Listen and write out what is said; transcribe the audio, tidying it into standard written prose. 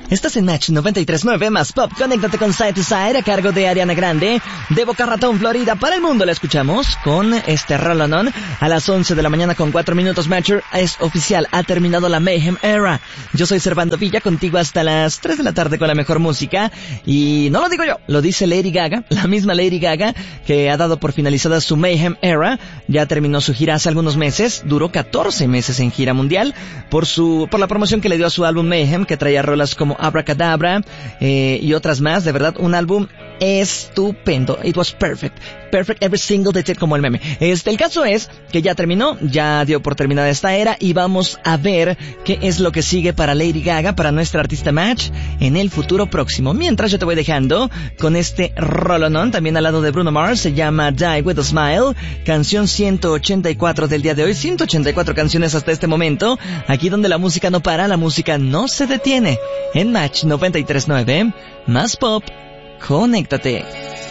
Estás en Match 93.9 más Pop. Conéctate con Side to Side a cargo de Ariana Grande. De Boca Ratón, Florida, para el mundo la escuchamos con este rolonón a las 11 de la mañana con 4 minutos. Matcher es oficial, ha terminado la Mayhem Era. Yo soy Servando Villa, contigo hasta las 3 de la tarde con la mejor música. Y no lo digo yo, lo dice Lady Gaga, la misma Lady Gaga que ha dado por finalizada su Mayhem Era. Ya terminó su gira hace algunos meses, duró 14 meses en gira mundial por la promoción que le dio a su álbum Mayhem, que traía rolas como Abracadabra y otras más. De verdad, un álbum estupendo. It was perfect every single detail, como el meme. El caso es que ya terminó, ya dio por terminada esta era y vamos a ver qué es lo que sigue para Lady Gaga, para nuestra artista Match en el futuro próximo. Mientras yo te voy dejando con este rolonón, también al lado de Bruno Mars, se llama Die With A Smile, canción 184 del día de hoy. 184 canciones hasta este momento, aquí donde la música no para, la música no se detiene. En Match 93.9, más pop, conéctate.